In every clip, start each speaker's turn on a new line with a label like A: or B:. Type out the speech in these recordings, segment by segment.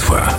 A: Państwa.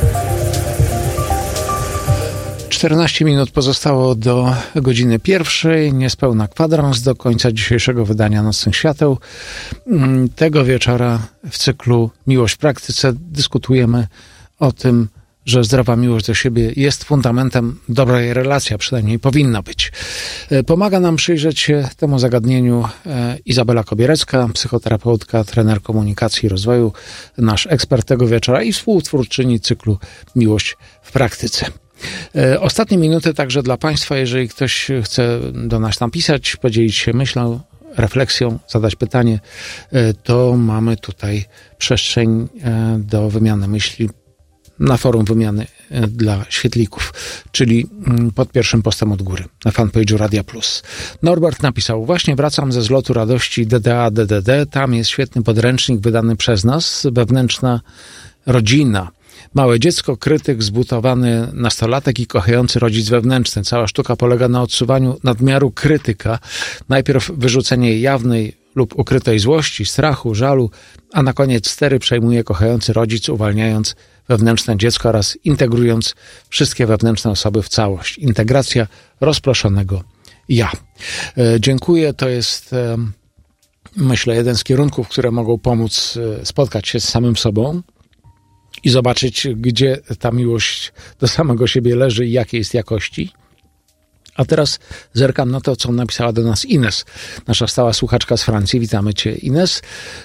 B: 14 minut pozostało do godziny 1:00. Niespełna kwadrans do końca dzisiejszego wydania Nocnych Świateł. Tego wieczora w cyklu Miłość w praktyce dyskutujemy o tym, że zdrowa miłość do siebie jest fundamentem dobrej relacji, a przynajmniej powinna być. Pomaga nam przyjrzeć się temu zagadnieniu Izabela Kobierecka, psychoterapeutka, trener komunikacji i rozwoju, nasz ekspert tego wieczora i współtwórczyni cyklu Miłość w praktyce. Ostatnie minuty także dla Państwa, jeżeli ktoś chce do nas napisać, podzielić się myślą, refleksją, zadać pytanie, to mamy tutaj przestrzeń do wymiany myśli na forum wymiany dla świetlików, czyli pod pierwszym postem od góry, na fanpage'u Radia Plus. Norbert napisał: właśnie wracam ze zlotu radości DDA-DDD, tam jest świetny podręcznik wydany przez nas, wewnętrzna rodzina. Małe dziecko, krytyk, zbutowany nastolatek i kochający rodzic wewnętrzny. Cała sztuka polega na odsuwaniu nadmiaru krytyka. Najpierw wyrzucenie jawnej lub ukrytej złości, strachu, żalu, a na koniec stery przejmuje kochający rodzic, uwalniając wewnętrzne dziecko oraz integrując wszystkie wewnętrzne osoby w całość. Integracja rozproszonego ja. Dziękuję. To jest, myślę, jeden z kierunków, które mogą pomóc spotkać się z samym sobą i zobaczyć, gdzie ta miłość do samego siebie leży i jakiej jest jakości. A teraz zerkam na to, co napisała do nas Ines, nasza stała słuchaczka z Francji. Witamy Cię, Ines.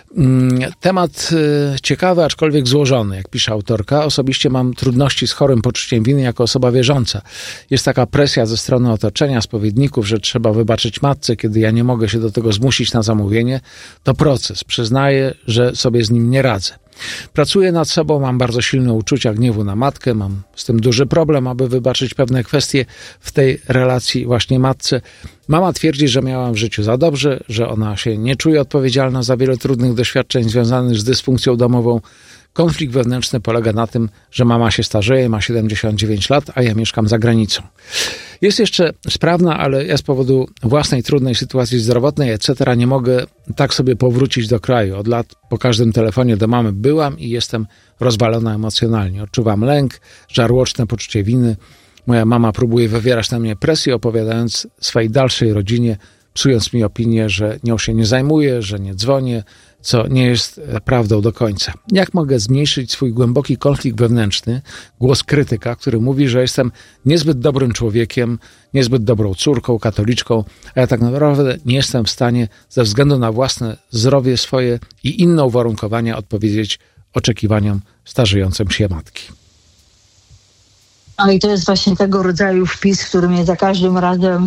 B: Temat ciekawy, aczkolwiek złożony, jak pisze autorka. Osobiście mam trudności z chorym poczuciem winy jako osoba wierząca. Jest taka presja ze strony otoczenia, spowiedników, że trzeba wybaczyć matce, kiedy ja nie mogę się do tego zmusić na zamówienie. To proces. Przyznaję, że sobie z nim nie radzę. Pracuję nad sobą, mam bardzo silne uczucia gniewu na matkę, mam z tym duży problem, aby wybaczyć pewne kwestie w tej relacji właśnie matce. Mama twierdzi, że miałam w życiu za dobrze, że ona się nie czuje odpowiedzialna za wiele trudnych doświadczeń związanych z dysfunkcją domową. Konflikt wewnętrzny polega na tym, że mama się starzeje, ma 79 lat, a ja mieszkam za granicą. Jest jeszcze sprawna, ale ja z powodu własnej trudnej sytuacji zdrowotnej, etc. nie mogę tak sobie powrócić do kraju. Od lat po każdym telefonie do mamy byłam i jestem rozwalona emocjonalnie. Odczuwam lęk, żarłoczne poczucie winy. Moja mama próbuje wywierać na mnie presję, opowiadając swojej dalszej rodzinie, psując mi opinię, że nią się nie zajmuję, że nie dzwonię, co nie jest prawdą do końca. Jak mogę zmniejszyć swój głęboki konflikt wewnętrzny, głos krytyka, który mówi, że jestem niezbyt dobrym człowiekiem, niezbyt dobrą córką, katoliczką, a ja tak naprawdę nie jestem w stanie ze względu na własne zdrowie swoje i inne uwarunkowania odpowiedzieć oczekiwaniom starzejącej się matki.
C: No i to jest właśnie tego rodzaju wpis, który mnie za każdym razem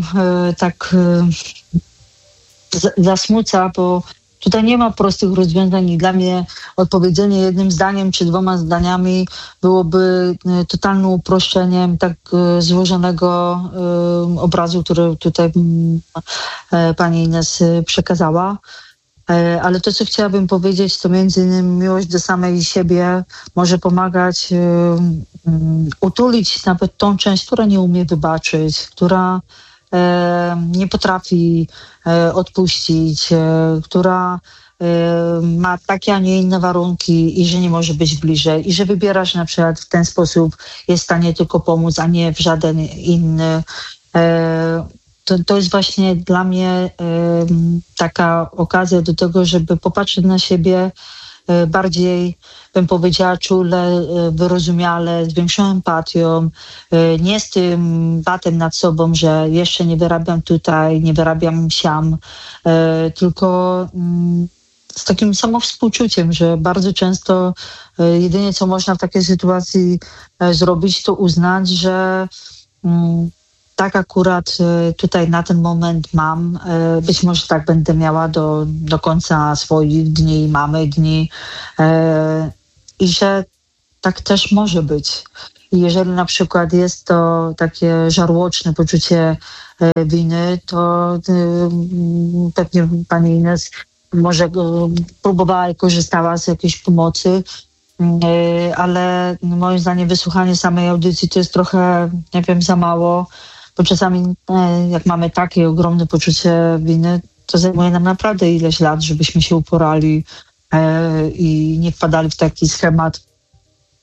C: zasmuca, bo tutaj nie ma prostych rozwiązań i dla mnie odpowiedzenie jednym zdaniem czy 2 zdaniami byłoby totalnym uproszczeniem tak złożonego obrazu, który tutaj pani Ines przekazała. Ale to, co chciałabym powiedzieć, to między innymi miłość do samej siebie może pomagać utulić nawet tą część, która nie umie wybaczyć, która nie potrafi odpuścić, która ma takie, a nie inne warunki i że nie może być bliżej i że wybierasz na przykład w ten sposób, jest w stanie tylko pomóc, a nie w żaden inny. To jest właśnie dla mnie taka okazja do tego, żeby popatrzeć na siebie bardziej, bym powiedziała, czule, wyrozumiale, z większą empatią, nie z tym batem nad sobą, że jeszcze nie wyrabiam tutaj, nie wyrabiam siam, tylko z takim samowspółczuciem, że bardzo często jedynie co można w takiej sytuacji zrobić, to uznać, że tak akurat tutaj na ten moment mam, być może tak będę miała do końca swoich dni, mamy dni i że tak też może być. I jeżeli na przykład jest to takie żarłoczne poczucie winy, to pewnie pani Ines może próbowała i korzystała z jakiejś pomocy, ale moim zdaniem wysłuchanie samej audycji to jest trochę, nie wiem, za mało, bo czasami jak mamy takie ogromne poczucie winy, to zajmuje nam naprawdę ileś lat, żebyśmy się uporali i nie wpadali w taki schemat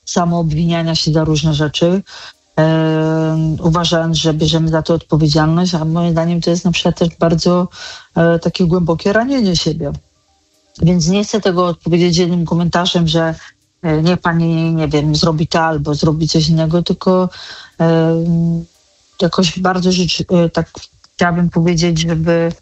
C: samoobwiniania się za różne rzeczy, uważając, że bierzemy za to odpowiedzialność, a moim zdaniem to jest na przykład też bardzo takie głębokie ranienie siebie. Więc nie chcę tego odpowiedzieć jednym komentarzem, że niech pani, nie wiem, zrobi to albo zrobi coś innego, tylko jakoś bardzo tak chciałabym powiedzieć, żeby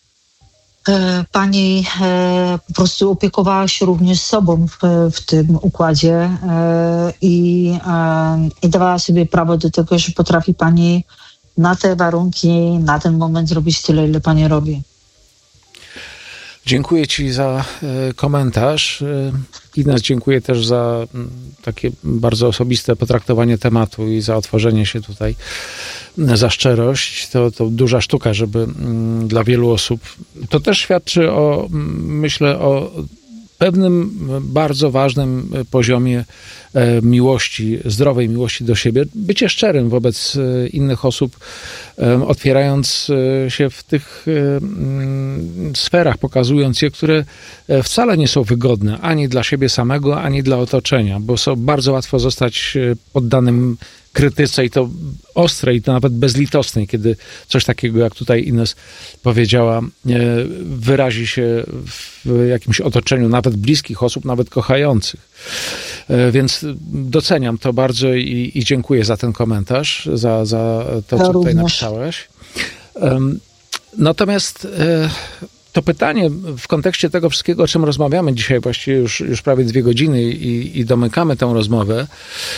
C: pani po prostu opiekowała się również sobą w tym układzie i dawała sobie prawo do tego, że potrafi pani na te warunki, na ten moment zrobić tyle, ile pani robi.
B: Dziękuję ci za komentarz. Ines, dziękuję też za takie bardzo osobiste potraktowanie tematu i za otworzenie się tutaj, za szczerość. To duża sztuka, żeby dla wielu osób... To też świadczy myślę, o pewnym bardzo ważnym poziomie miłości, zdrowej miłości do siebie. Bycie szczerym wobec innych osób, otwierając się w tych sferach, pokazując je, które wcale nie są wygodne ani dla siebie samego, ani dla otoczenia, bo bardzo łatwo zostać poddanym krytyce i to ostrej, i to nawet bezlitosnej, kiedy coś takiego, jak tutaj Ines powiedziała, wyrazi się w jakimś otoczeniu nawet bliskich osób, nawet kochających. Więc doceniam to bardzo i dziękuję za ten komentarz, za to, co tutaj napisałeś. Natomiast to pytanie w kontekście tego wszystkiego, o czym rozmawiamy dzisiaj, właściwie już prawie 2 godziny i domykamy tę rozmowę,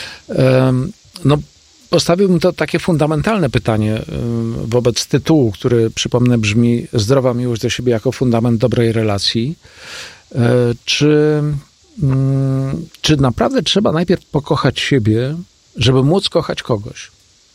B: postawiłbym to takie fundamentalne pytanie wobec tytułu, który, przypomnę, brzmi zdrowa miłość do siebie jako fundament dobrej relacji. Czy naprawdę trzeba najpierw pokochać siebie, żeby móc kochać kogoś?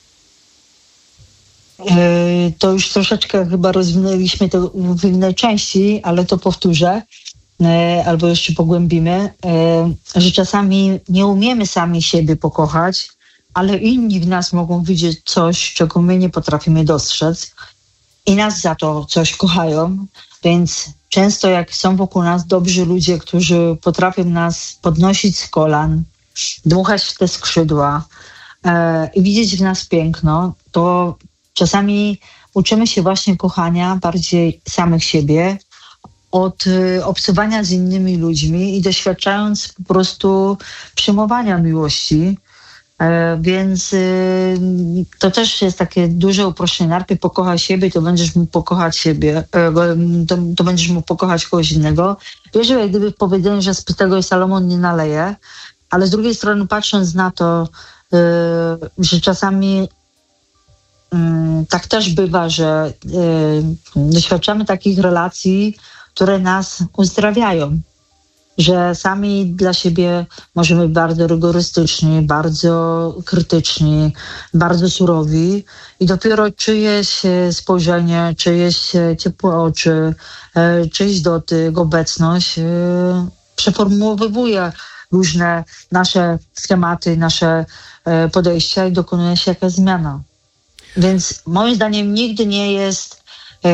C: To już troszeczkę chyba rozwinęliśmy to w innej części, ale to powtórzę, albo jeszcze pogłębimy, że czasami nie umiemy sami siebie pokochać, ale inni w nas mogą widzieć coś, czego my nie potrafimy dostrzec i nas za to coś kochają, więc często jak są wokół nas dobrzy ludzie, którzy potrafią nas podnosić z kolan, dmuchać w te skrzydła i widzieć w nas piękno, to czasami uczymy się właśnie kochania bardziej samych siebie od obcowania z innymi ludźmi i doświadczając po prostu przyjmowania miłości. Więc to też jest takie duże uproszczenie. Najpierw pokochaj siebie, to będziesz mógł pokochać siebie, to będziesz mógł pokochać kogoś innego. Wierzę, jak gdyby w powiedzeniu, że z pustego Salomon nie naleje, ale z drugiej strony patrząc na to, że czasami tak też bywa, że doświadczamy takich relacji, które nas uzdrawiają. Że sami dla siebie możemy być bardzo rygorystyczni, bardzo krytyczni, bardzo surowi i dopiero czyjeś spojrzenie, czyjeś ciepłe oczy, czyjś dotyk, obecność przeformułowuje różne nasze schematy, nasze podejścia i dokonuje się jakaś zmiana. Więc moim zdaniem nigdy nie jest...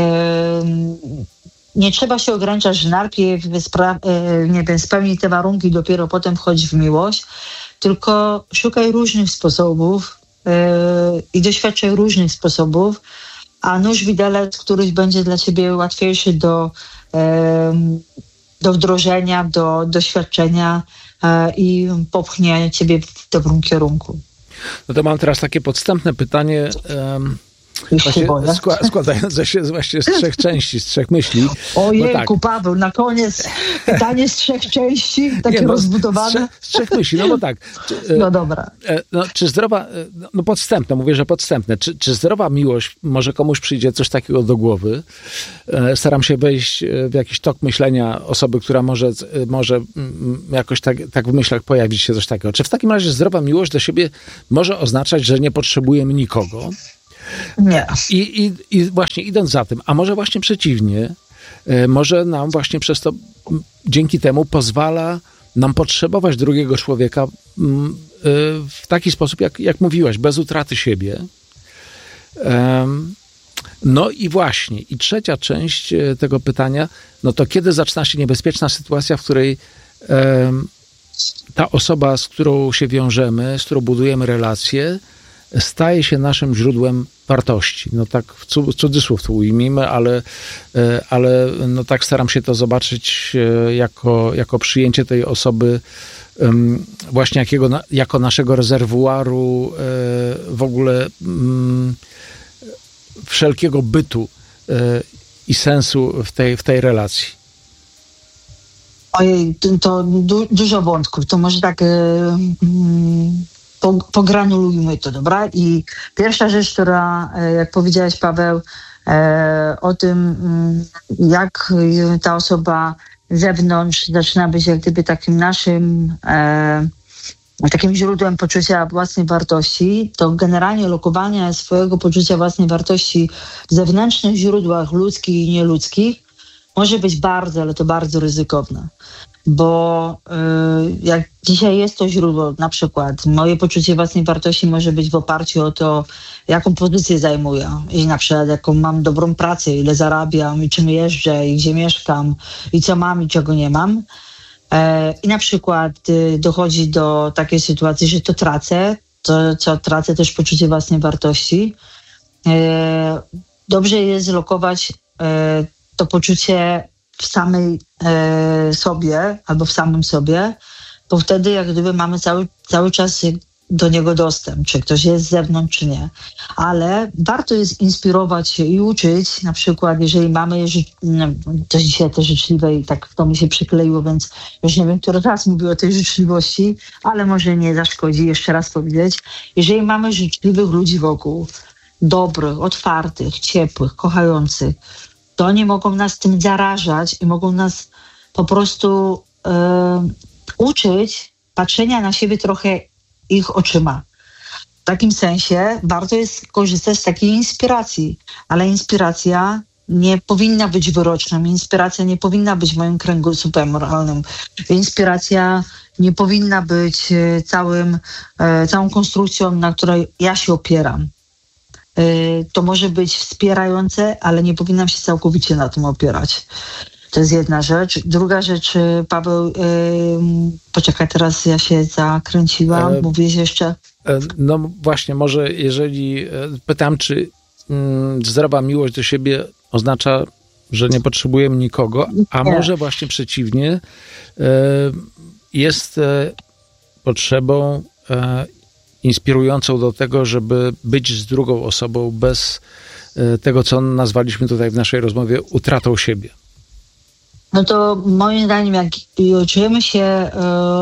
C: Nie trzeba się ograniczać, że najpierw spełnij te warunki, dopiero potem wchodź w miłość, tylko szukaj różnych sposobów i doświadczaj różnych sposobów, a nóż widelec, któryś będzie dla ciebie łatwiejszy do wdrożenia, do doświadczenia i popchnie ciebie w dobrym kierunku.
B: No to mam teraz takie podstępne pytanie, składające się właśnie z 3 części, z 3 myśli.
C: Ojejku, tak. Paweł, na koniec pytanie z 3 części, takie rozbudowane.
B: Z 3 myśli, no bo tak.
C: No dobra.
B: Czy zdrowa, podstępne, mówię, że podstępne. Czy zdrowa miłość, może komuś przyjdzie coś takiego do głowy? Staram się wejść w jakiś tok myślenia osoby, która może jakoś tak w myślach pojawić się coś takiego. Czy w takim razie zdrowa miłość do siebie może oznaczać, że nie potrzebujemy nikogo?
C: Nie.
B: I właśnie idąc za tym, a może właśnie przeciwnie, może nam właśnie przez to, dzięki temu pozwala nam potrzebować drugiego człowieka w taki sposób, jak mówiłaś, bez utraty siebie. No i właśnie, i 3. część tego pytania, no to kiedy zaczyna się niebezpieczna sytuacja, w której ta osoba, z którą się wiążemy, z którą budujemy relacje, staje się naszym źródłem wartości. No tak w cudzysłów to ujmijmy, ale no tak staram się to zobaczyć jako przyjęcie tej osoby właśnie jako naszego rezerwuaru w ogóle wszelkiego bytu i sensu w tej relacji.
C: Ojej, to dużo wątków. To może tak pogranulujmy to, dobra? I pierwsza rzecz, która, jak powiedziałeś, Paweł, o tym, jak ta osoba z zewnątrz zaczyna być jak gdyby takim naszym takim źródłem poczucia własnej wartości, to generalnie lokowanie swojego poczucia własnej wartości w zewnętrznych źródłach ludzkich i nieludzkich może być bardzo, ale to bardzo ryzykowne. Bo jak dzisiaj jest to źródło, na przykład moje poczucie własnej wartości może być w oparciu o to, jaką pozycję zajmuję i na przykład jaką mam dobrą pracę, ile zarabiam i czym jeżdżę i gdzie mieszkam i co mam i czego nie mam. I na przykład dochodzi do takiej sytuacji, że to tracę też poczucie własnej wartości. Dobrze jest lokować to poczucie w samej sobie albo w samym sobie, bo wtedy jak gdyby mamy cały czas do niego dostęp, czy ktoś jest z zewnątrz, czy nie. Ale warto jest inspirować się i uczyć, na przykład jeżeli mamy, to dzisiaj te życzliwe i tak to mi się przykleiło, więc już nie wiem, który raz mówię o tej życzliwości, ale może nie zaszkodzi jeszcze raz powiedzieć. Jeżeli mamy życzliwych ludzi wokół, dobrych, otwartych, ciepłych, kochających, to oni mogą nas tym zarażać i mogą nas po prostu uczyć patrzenia na siebie trochę ich oczyma. W takim sensie warto jest korzystać z takiej inspiracji, ale inspiracja nie powinna być wyroczną, inspiracja nie powinna być moim kręgosłupem moralnym, inspiracja nie powinna być całą konstrukcją, na której ja się opieram. To może być wspierające, ale nie powinnam się całkowicie na tym opierać. To jest jedna rzecz. Druga rzecz, Paweł, poczekaj, teraz ja się zakręciłam, mówiłeś jeszcze?
B: No właśnie, może jeżeli pytam, czy zdrowa miłość do siebie oznacza, że nie potrzebujemy nikogo, a nie. Może właśnie przeciwnie, jest potrzebą inspirującą do tego, żeby być z drugą osobą bez tego, co nazwaliśmy tutaj w naszej rozmowie utratą siebie.
C: No to moim zdaniem, jak czujemy się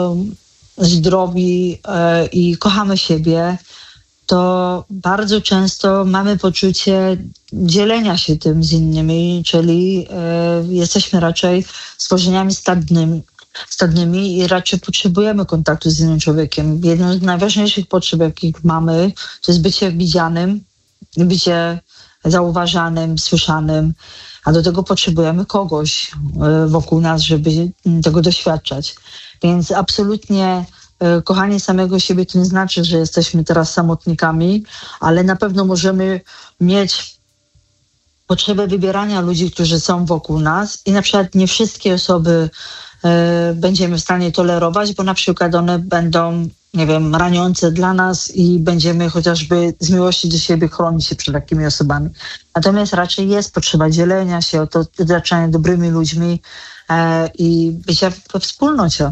C: zdrowi i kochamy siebie, to bardzo często mamy poczucie dzielenia się tym z innymi, czyli jesteśmy raczej stworzeniami stadnymi i raczej potrzebujemy kontaktu z innym człowiekiem. Jedną z najważniejszych potrzeb, jakich mamy, to jest bycie widzianym, bycie zauważanym, słyszanym, a do tego potrzebujemy kogoś wokół nas, żeby tego doświadczać. Więc absolutnie kochanie samego siebie to nie znaczy, że jesteśmy teraz samotnikami, ale na pewno możemy mieć potrzebę wybierania ludzi, którzy są wokół nas i na przykład nie wszystkie osoby będziemy w stanie tolerować, bo na przykład one będą, nie wiem, raniące dla nas i będziemy chociażby z miłości do siebie chronić się przed takimi osobami. Natomiast raczej jest potrzeba dzielenia się, otaczania dobrymi ludźmi i bycia we wspólnocie.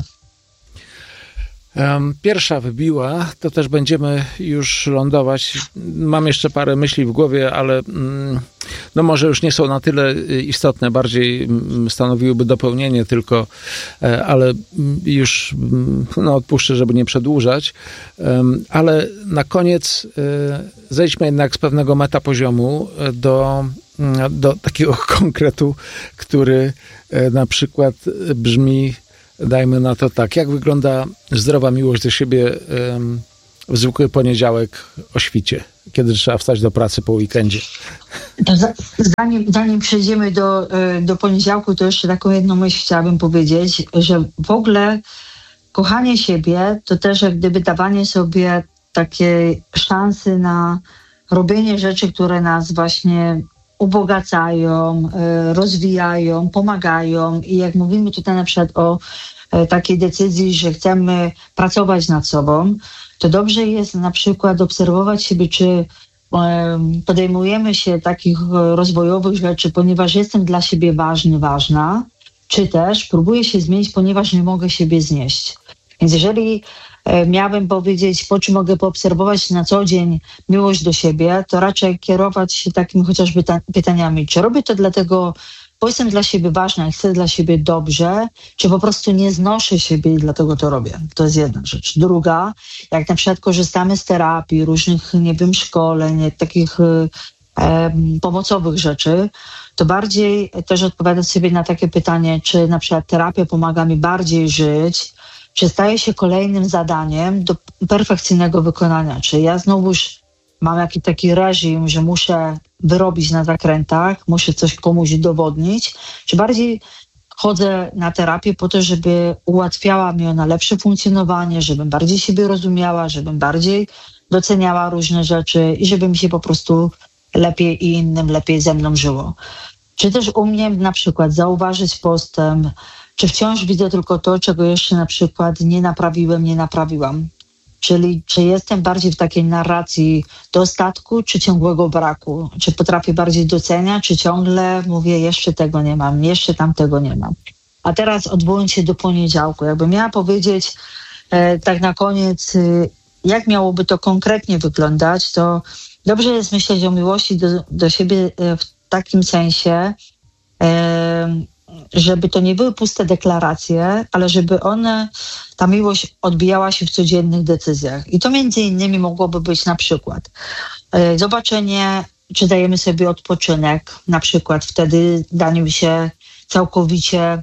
B: Pierwsza wybiła, to też będziemy już lądować. Mam jeszcze parę myśli w głowie, ale no może już nie są na tyle istotne, bardziej stanowiłyby dopełnienie tylko, ale już odpuszczę, żeby nie przedłużać. Ale na koniec zejdźmy jednak z pewnego metapoziomu do takiego konkretu, który na przykład brzmi, dajmy na to tak, jak wygląda zdrowa miłość do siebie w zwykły poniedziałek o świcie, kiedy trzeba wstać do pracy po weekendzie?
C: Zanim przejdziemy do poniedziałku, to jeszcze taką jedną myśl chciałabym powiedzieć, że w ogóle kochanie siebie to też jak gdyby dawanie sobie takiej szansy na robienie rzeczy, które nas właśnie ubogacają, rozwijają, pomagają. I jak mówimy tutaj na przykład o takiej decyzji, że chcemy pracować nad sobą, to dobrze jest na przykład obserwować siebie, czy podejmujemy się takich rozwojowych rzeczy, ponieważ jestem dla siebie ważna, czy też próbuję się zmienić, ponieważ nie mogę siebie znieść. Więc jeżeli miałabym powiedzieć, po czym mogę poobserwować na co dzień miłość do siebie, to raczej kierować się takimi chociażby pytaniami, czy robię to dlatego, bo jestem dla siebie ważna i chcę dla siebie dobrze, czy po prostu nie znoszę siebie i dlatego to robię. To jest jedna rzecz. Druga, jak na przykład korzystamy z terapii, różnych, nie wiem, szkoleń, takich pomocowych rzeczy, to bardziej też odpowiadać sobie na takie pytanie, czy na przykład terapia pomaga mi bardziej żyć, czy staje się kolejnym zadaniem do perfekcyjnego wykonania. Czy ja znowuż mam jakiś taki reżim, że muszę wyrobić na zakrętach, muszę coś komuś udowodnić, czy bardziej chodzę na terapię po to, żeby ułatwiała mi ona lepsze funkcjonowanie, żebym bardziej siebie rozumiała, żebym bardziej doceniała różne rzeczy i żeby mi się po prostu lepiej i innym lepiej ze mną żyło. Czy też umiem na przykład zauważyć postęp, czy wciąż widzę tylko to, czego jeszcze na przykład nie naprawiłam. Czyli czy jestem bardziej w takiej narracji dostatku, czy ciągłego braku? Czy potrafię bardziej doceniać, czy ciągle mówię, jeszcze tego nie mam, jeszcze tamtego nie mam. A teraz odwołując się do poniedziałku, jakbym miała powiedzieć tak na koniec, jak miałoby to konkretnie wyglądać, to dobrze jest myśleć o miłości do siebie w takim sensie, żeby to nie były puste deklaracje, ale żeby ta miłość odbijała się w codziennych decyzjach. I to między innymi mogłoby być na przykład zobaczenie, czy dajemy sobie odpoczynek, na przykład wtedy zanim się całkowicie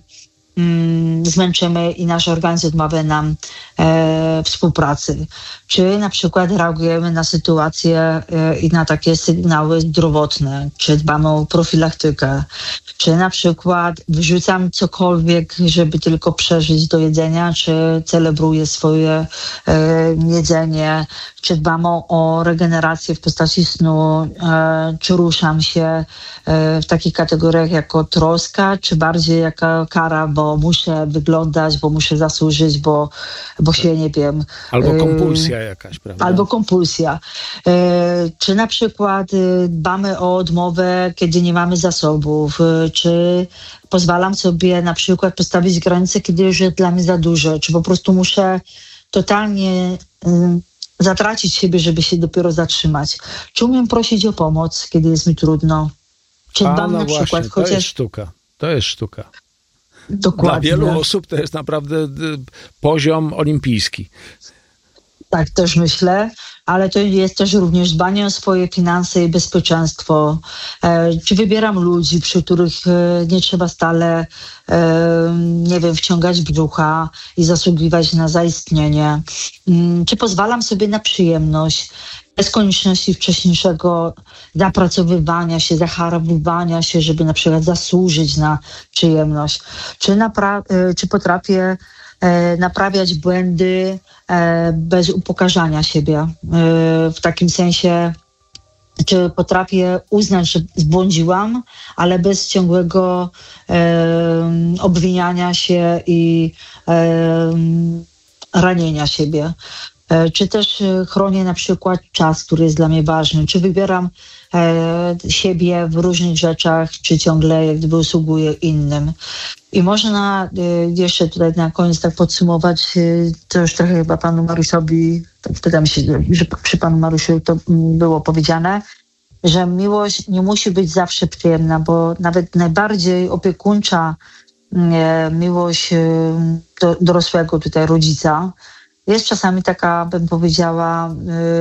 C: zmęczymy i nasz organizm odmawia nam współpracy. Czy na przykład reagujemy na sytuacje i na takie sygnały zdrowotne, czy dbamy o profilaktykę, czy na przykład wrzucam cokolwiek, żeby tylko przeżyć do jedzenia, czy celebruję swoje jedzenie, czy dbam o regenerację w postaci snu, czy ruszam się w takich kategoriach jako troska, czy bardziej jako kara, bo muszę wyglądać, bo muszę zasłużyć, bo się nie wiem.
B: Albo kompulsja jakaś, prawda?
C: Albo kompulsja. Czy na przykład dbamy o odmowę, kiedy nie mamy zasobów, czy pozwalam sobie na przykład postawić granice, kiedy już jest dla mnie za dużo, czy po prostu muszę totalnie zatracić siebie, żeby się dopiero zatrzymać. Czy umiem prosić o pomoc, kiedy jest mi trudno? Czy dbam na przykład
B: właśnie,
C: chociaż...
B: To jest sztuka.
C: Dokładnie.
B: Dla wielu osób to jest naprawdę poziom olimpijski.
C: Tak też myślę, ale to jest też również dbanie o swoje finanse i bezpieczeństwo. Czy wybieram ludzi, przy których nie trzeba stale, nie wiem, wciągać brzucha i zasługiwać na zaistnienie. Czy pozwalam sobie na przyjemność, bez konieczności wcześniejszego zapracowywania się, zaharbowania się, żeby na przykład zasłużyć na przyjemność. Czy potrafię naprawiać błędy bez upokarzania siebie. W takim sensie, czy potrafię uznać, że zbłądziłam, ale bez ciągłego obwiniania się i ranienia siebie. Czy też chronię na przykład czas, który jest dla mnie ważny, czy wybieram siebie w różnych rzeczach, czy ciągle jak gdyby usługuję innym. I można jeszcze tutaj na koniec tak podsumować, to już trochę chyba panu Mariuszowi, wydaje mi się, że przy panu Mariuszu to było powiedziane, że miłość nie musi być zawsze przyjemna, bo nawet najbardziej opiekuńcza miłość dorosłego tutaj rodzica jest czasami taka, bym powiedziała,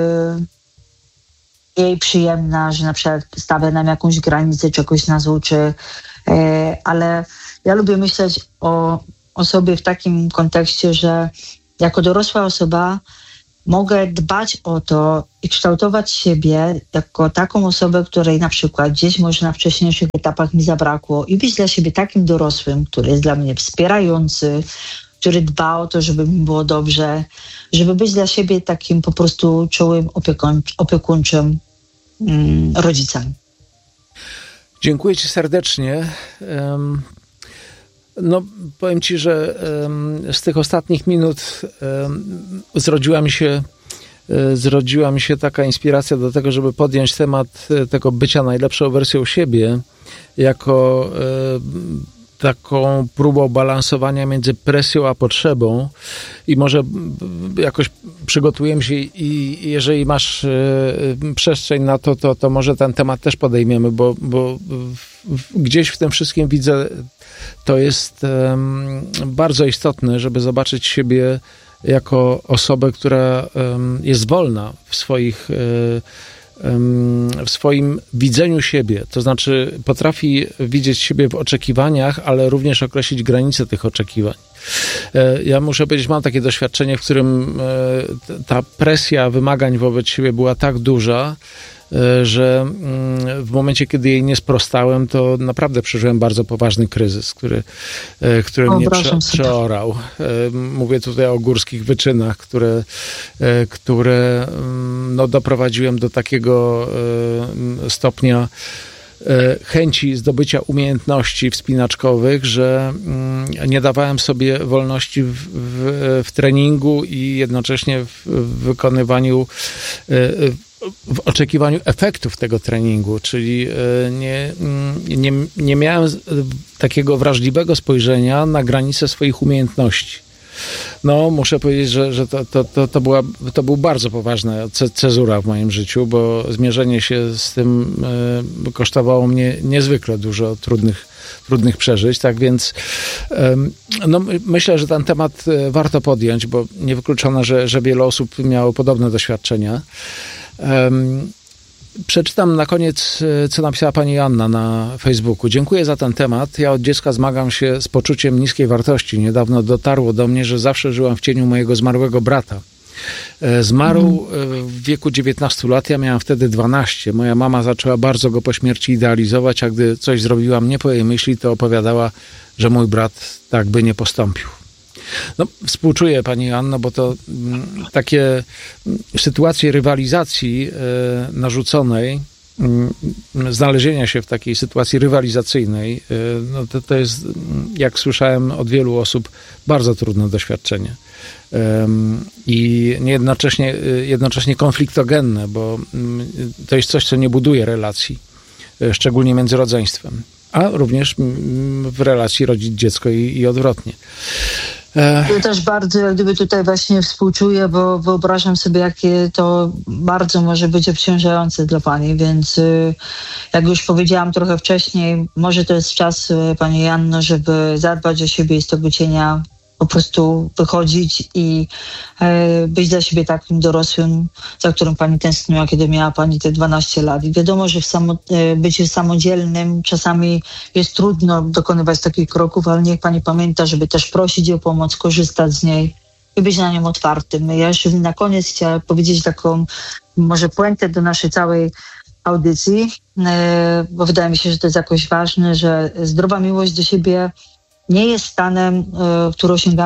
C: jej przyjemna, że na przykład stawia nam jakąś granicę, czegoś nas uczy, ale ja lubię myśleć o sobie w takim kontekście, że jako dorosła osoba mogę dbać o to i kształtować siebie jako taką osobę, której na przykład gdzieś może na wcześniejszych etapach mi zabrakło i być dla siebie takim dorosłym, który jest dla mnie wspierający, który dba o to, żeby mi było dobrze, żeby być dla siebie takim po prostu czułym, opiekuńczym rodzicem.
B: Dziękuję Ci serdecznie. No, powiem Ci, że z tych ostatnich minut zrodziła mi się taka inspiracja do tego, żeby podjąć temat tego bycia najlepszą wersją siebie jako taką próbą balansowania między presją a potrzebą i może jakoś przygotujemy się i jeżeli masz przestrzeń na to może ten temat też podejmiemy, bo gdzieś w tym wszystkim widzę, to jest bardzo istotne, żeby zobaczyć siebie jako osobę, która jest wolna w swoim widzeniu siebie, to znaczy potrafi widzieć siebie w oczekiwaniach, ale również określić granice tych oczekiwań. Ja muszę powiedzieć, mam takie doświadczenie, w którym ta presja wymagań wobec siebie była tak duża, że w momencie, kiedy jej nie sprostałem, to naprawdę przeżyłem bardzo poważny kryzys, który mnie przeorał. Mówię tutaj o górskich wyczynach, które no, doprowadziłem do takiego stopnia chęci zdobycia umiejętności wspinaczkowych, że nie dawałem sobie wolności w treningu i jednocześnie w wykonywaniu w oczekiwaniu efektów tego treningu, czyli nie miałem takiego wrażliwego spojrzenia na granice swoich umiejętności. No, muszę powiedzieć, że to był bardzo poważna cezura w moim życiu, bo zmierzenie się z tym kosztowało mnie niezwykle dużo trudnych przeżyć, tak więc no, myślę, że ten temat warto podjąć, bo niewykluczone, że wiele osób miało podobne doświadczenia. Przeczytam na koniec, co napisała pani Anna na Facebooku. Dziękuję za ten temat. Ja od dziecka zmagam się z poczuciem niskiej wartości. Niedawno dotarło do mnie, że zawsze żyłam w cieniu mojego zmarłego brata. Zmarł w wieku 19 lat, ja miałam wtedy 12. Moja mama zaczęła bardzo go po śmierci idealizować, a gdy coś zrobiłam nie po jej myśli, to opowiadała, że mój brat tak by nie postąpił. No, współczuję pani Anno, bo to takie sytuacje rywalizacji narzuconej, znalezienia się w takiej sytuacji rywalizacyjnej, no to jest, jak słyszałem od wielu osób, bardzo trudne doświadczenie. I jednocześnie konfliktogenne, bo to jest coś, co nie buduje relacji, szczególnie między rodzeństwem, a również w relacji rodzic-dziecko i odwrotnie.
C: Ja też bardzo jak gdyby tutaj właśnie współczuję, bo wyobrażam sobie, jakie to bardzo może być obciążające dla pani, więc jak już powiedziałam trochę wcześniej, może to jest czas, pani Janno, żeby zadbać o siebie i z tego cienia po prostu wychodzić i być dla siebie takim dorosłym, za którym pani tęskniła, kiedy miała pani te 12 lat. I wiadomo, że bycie samodzielnym czasami jest trudno dokonywać takich kroków, ale niech pani pamięta, żeby też prosić o pomoc, korzystać z niej i być na nią otwartym. Ja jeszcze na koniec chciałam powiedzieć taką może puentę do naszej całej audycji, bo wydaje mi się, że to jest jakoś ważne, że zdrowa miłość do siebie nie jest stanem, który osiągamy